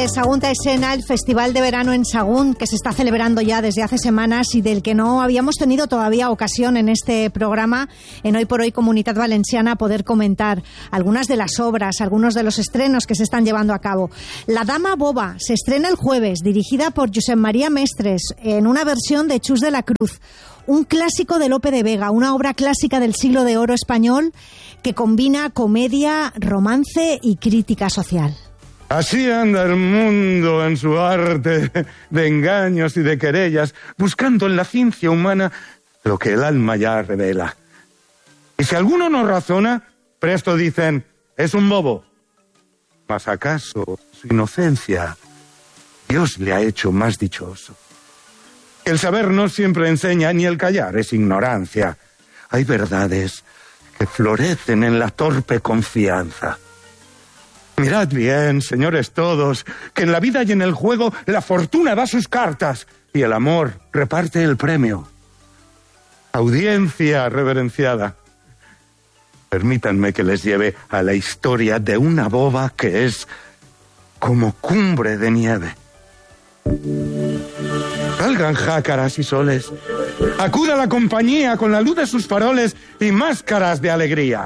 de Sagunta Escena, el festival de verano en Sagunt, que se está celebrando ya desde hace semanas y del que no habíamos tenido todavía ocasión en este programa, en Hoy por Hoy Comunitat Valenciana, poder comentar algunas de las obras, algunos de los estrenos que se están llevando a cabo. La Dama Boba se estrena el jueves, dirigida por Josep María Mestres, en una versión de Chus de la Cruz. Un clásico de Lope de Vega, una obra clásica del siglo de oro español que combina comedia, romance y crítica social. Así anda el mundo en su arte de engaños y de querellas, buscando en la ciencia humana lo que el alma ya revela. Y si alguno no razona, presto dicen, es un bobo. Mas acaso su inocencia Dios le ha hecho más dichoso. El saber no siempre enseña, ni el callar es ignorancia. Hay verdades que florecen en la torpe confianza. Mirad bien, señores todos, que en la vida y en el juego la fortuna da sus cartas y el amor reparte el premio. Audiencia reverenciada, permítanme que les lleve a la historia de una boba que es como cumbre de nieve. Salgan jácaras y soles, acuda la compañía con la luz de sus faroles y máscaras de alegría.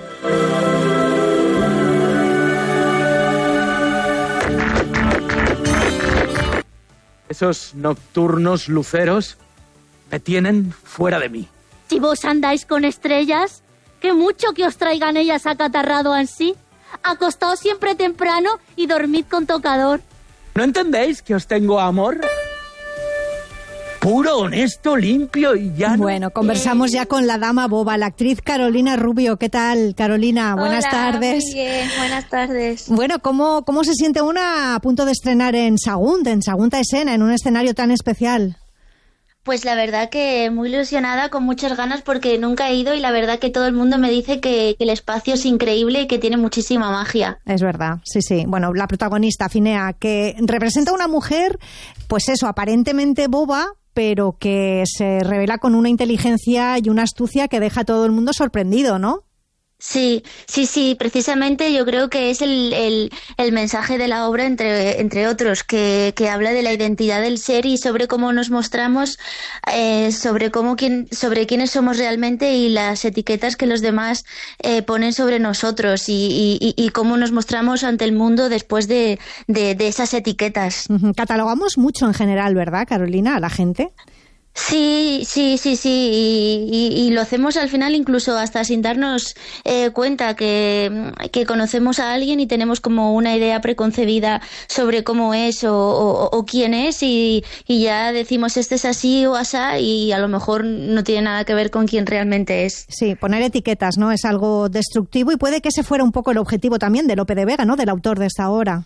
Esos nocturnos luceros me tienen fuera de mí. Si vos andáis con estrellas, que mucho que os traigan ellas acatarrado ansí. Acostaos siempre temprano y dormid con tocador. ¿No entendéis que os tengo amor? Puro, honesto, limpio y llano. Bueno, conversamos ya con la Dama Boba, la actriz Carolina Rubio. ¿Qué tal, Carolina? Buenas tardes. Muy bien, buenas tardes. Bueno, ¿cómo se siente una a punto de estrenar en Sagunta Escena, en un escenario tan especial? Pues la verdad que muy ilusionada, con muchas ganas, porque nunca he ido y la verdad que todo el mundo me dice que el espacio es increíble y que tiene muchísima magia. Es verdad, sí. Bueno, la protagonista, Finea, que representa a una mujer, pues eso, aparentemente boba, pero que se revela con una inteligencia y una astucia que deja a todo el mundo sorprendido, ¿no? Sí, precisamente yo creo que es el mensaje de la obra, entre otros, que habla de la identidad del ser y sobre cómo nos mostramos, sobre quiénes somos realmente y las etiquetas que los demás ponen sobre nosotros y cómo nos mostramos ante el mundo después de esas etiquetas. Catalogamos mucho en general, ¿verdad, Carolina, a la gente? Sí, y lo hacemos al final incluso hasta sin darnos cuenta que conocemos a alguien y tenemos como una idea preconcebida sobre cómo es o quién es y ya decimos este es así o asá y a lo mejor no tiene nada que ver con quién realmente es. Sí, poner etiquetas, ¿no? Es algo destructivo y puede que ese fuera un poco el objetivo también de Lope de Vega, ¿no? Del autor de esta obra.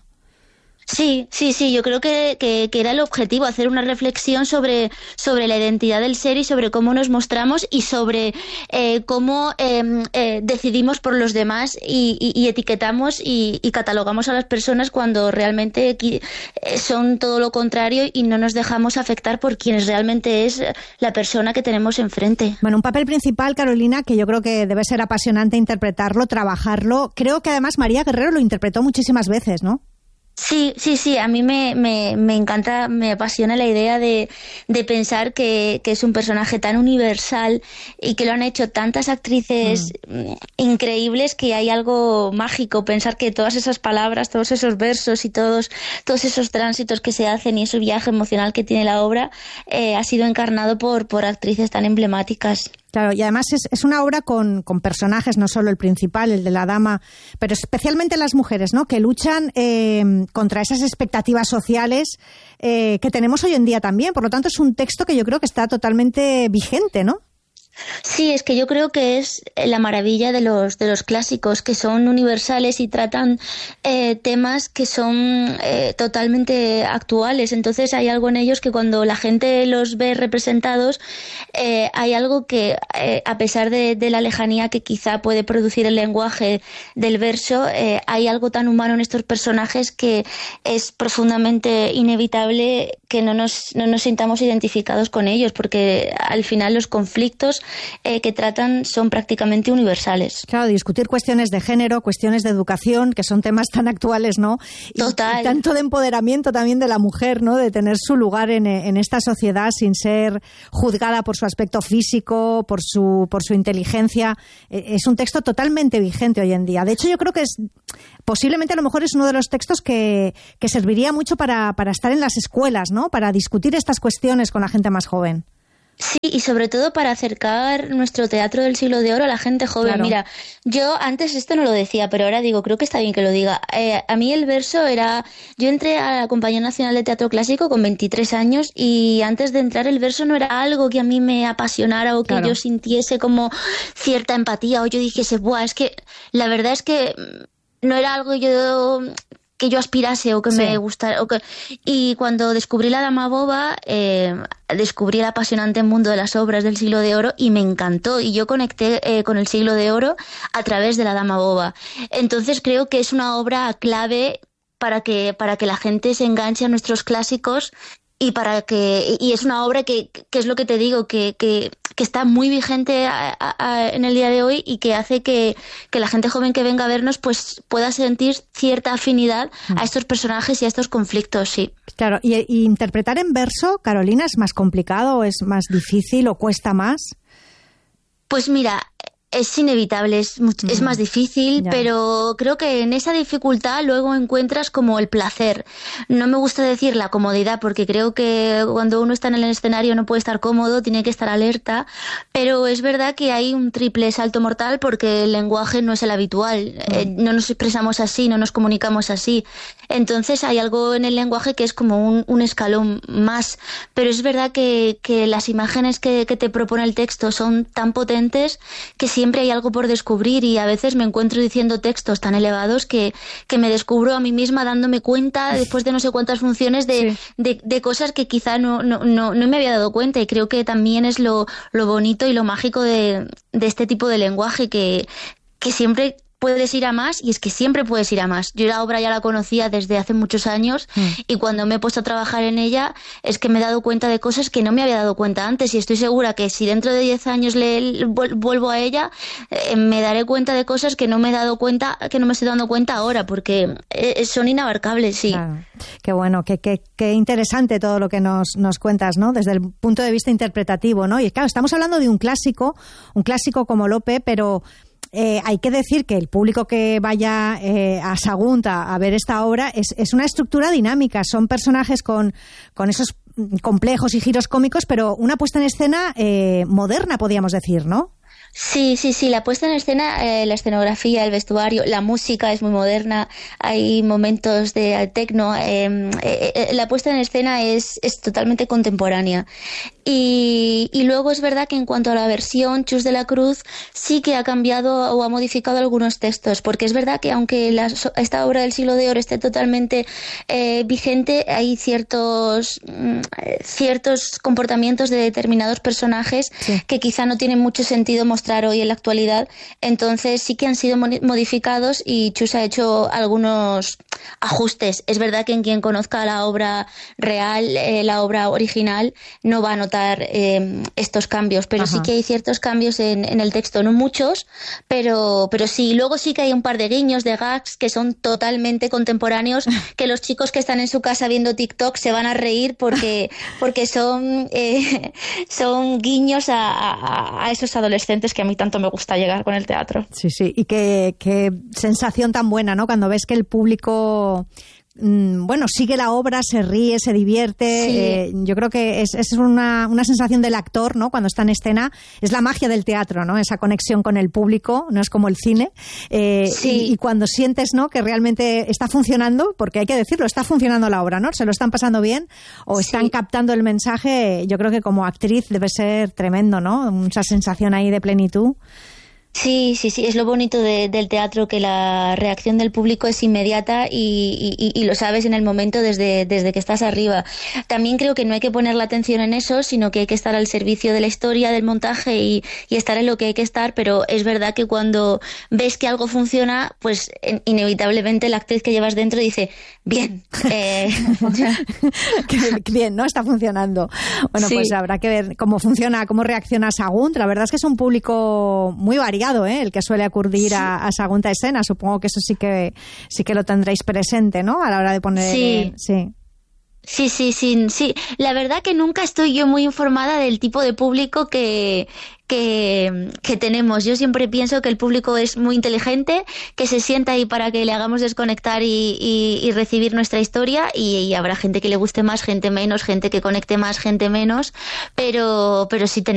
Sí, yo creo que era el objetivo, hacer una reflexión sobre la identidad del ser y sobre cómo nos mostramos y sobre cómo decidimos por los demás y etiquetamos y catalogamos a las personas cuando realmente son todo lo contrario y no nos dejamos afectar por quienes realmente es la persona que tenemos enfrente. Bueno, un papel principal, Carolina, que yo creo que debe ser apasionante interpretarlo, trabajarlo. Creo que además María Guerrero lo interpretó muchísimas veces, ¿no? Sí, a mí me encanta, me apasiona la idea de pensar que es un personaje tan universal y que lo han hecho tantas actrices increíbles que hay algo mágico, pensar que todas esas palabras, todos esos versos y todos esos tránsitos que se hacen y ese viaje emocional que tiene la obra ha sido encarnado por actrices tan emblemáticas. Claro, y además es una obra con personajes, no solo el principal, el de la dama, pero especialmente las mujeres, ¿no? Que luchan contra esas expectativas sociales que tenemos hoy en día también. Por lo tanto, es un texto que yo creo que está totalmente vigente, ¿no? Sí, es que yo creo que es la maravilla de los clásicos, que son universales y tratan temas que son totalmente actuales. Entonces hay algo en ellos que cuando la gente los ve representados, hay algo que, a pesar de la lejanía que quizá puede producir el lenguaje del verso, hay algo tan humano en estos personajes que es profundamente inevitable que no nos sintamos identificados con ellos, porque al final los conflictos que tratan son prácticamente universales. Claro, discutir cuestiones de género, cuestiones de educación, que son temas tan actuales, ¿no? Total. Y tanto de empoderamiento también de la mujer, ¿no? De tener su lugar en esta sociedad sin ser juzgada por su aspecto físico, por su inteligencia. Es un texto totalmente vigente hoy en día. De hecho, yo creo que posiblemente a lo mejor es uno de los textos que serviría mucho para estar en las escuelas, ¿no? Para discutir estas cuestiones con la gente más joven. Sí, y sobre todo para acercar nuestro teatro del siglo de oro a la gente joven. Claro. Mira, yo antes esto no lo decía, pero ahora digo, creo que está bien que lo diga. A mí el verso era... Yo entré a la Compañía Nacional de Teatro Clásico con 23 años y antes de entrar el verso no era algo que a mí me apasionara o que yo sintiese como cierta empatía o yo dijese, buah, es que la verdad es que no era algo que yo aspirase o que me gustara. Y cuando descubrí La Dama Boba, descubrí el apasionante mundo de las obras del siglo de oro y me encantó. Y yo conecté con el siglo de oro a través de La Dama Boba. Entonces creo que es una obra clave para que la gente se enganche a nuestros clásicos y es una obra que es lo que te digo, que está muy vigente en el día de hoy y que hace que la gente joven que venga a vernos pues pueda sentir cierta afinidad a estos personajes y a estos conflictos, sí. Claro, y interpretar en verso, Carolina, ¿es más complicado, es más difícil o cuesta más? Pues mira, es inevitable, es más difícil, pero creo que en esa dificultad luego encuentras como el placer. No me gusta decir la comodidad porque creo que cuando uno está en el escenario no puede estar cómodo, tiene que estar alerta, pero es verdad que hay un triple salto mortal porque el lenguaje no es el habitual, no nos expresamos así, no nos comunicamos así. Entonces hay algo en el lenguaje que es como un escalón más, pero es verdad que las imágenes que te propone el texto son tan potentes que siempre hay algo por descubrir y a veces me encuentro diciendo textos tan elevados que me descubro a mí misma dándome cuenta después de no sé cuántas funciones de cosas que quizá no me había dado cuenta, y creo que también es lo bonito y lo mágico de este tipo de lenguaje que siempre puedes ir a más, y es que siempre puedes ir a más. Yo la obra ya la conocía desde hace muchos años y cuando me he puesto a trabajar en ella es que me he dado cuenta de cosas que no me había dado cuenta antes, y estoy segura que si dentro de 10 años vuelvo a ella me daré cuenta de cosas que no me he dado cuenta, que no me estoy dando cuenta ahora, porque son inabarcables, sí. Claro. Qué bueno, qué interesante todo lo que nos cuentas, ¿no? Desde el punto de vista interpretativo, ¿no? Y claro, estamos hablando de un clásico como Lope, pero hay que decir que el público que vaya a Sagunt a ver esta obra es una estructura dinámica. Son personajes con esos complejos y giros cómicos, pero una puesta en escena moderna, podríamos decir, ¿no? Sí, la puesta en escena, la escenografía, el vestuario, la música es muy moderna, hay momentos de techno, la puesta en escena es totalmente contemporánea. Y luego es verdad que en cuanto a la versión, Chus de la Cruz sí que ha cambiado o ha modificado algunos textos, porque es verdad que aunque esta obra del siglo de oro esté totalmente vigente, hay ciertos comportamientos de determinados personajes que quizá no tienen mucho sentido mostrar hoy en la actualidad, entonces sí que han sido modificados y Chus ha hecho algunos ajustes. Es verdad que en quien conozca la obra real, la obra original, no va a notar estos cambios, pero sí que hay ciertos cambios en el texto, no muchos, pero sí. Luego sí que hay un par de guiños, de gags que son totalmente contemporáneos, que los chicos que están en su casa viendo TikTok se van a reír porque son guiños a esos adolescentes que a mí tanto me gusta llegar con el teatro. Sí, y qué sensación tan buena, ¿no? Cuando ves que el público sigue la obra, se ríe, se divierte. Yo creo que es una sensación del actor, ¿no? Cuando está en escena, es la magia del teatro, ¿no? Esa conexión con el público, no es como el cine. Y cuando sientes, ¿no?, que realmente está funcionando, porque hay que decirlo, está funcionando la obra, ¿no? Se lo están pasando bien o están captando el mensaje. Yo creo que como actriz debe ser tremendo, ¿no? Esa sensación ahí de plenitud. Sí, es lo bonito del teatro, que la reacción del público es inmediata y lo sabes en el momento desde que estás arriba. También creo que no hay que poner la atención en eso, sino que hay que estar al servicio de la historia, del montaje y estar en lo que hay que estar, pero es verdad que cuando ves que algo funciona, pues inevitablemente la actriz que llevas dentro dice, bien, funciona. Bien, ¿no? Está funcionando. Bueno, sí. Pues habrá que ver cómo funciona, cómo reacciona Sagunt. La verdad es que es un público muy variado, el que suele acudir sí. a Sagunt a escena. Supongo que eso sí que lo tendréis presente, ¿no? A la hora de poner... Sí. Sí. La verdad que nunca estoy yo muy informada del tipo de público que tenemos. Yo siempre pienso que el público es muy inteligente, que se sienta ahí para que le hagamos desconectar y recibir nuestra historia, y habrá gente que le guste más, gente menos, gente que conecte más, gente menos, pero sí tenemos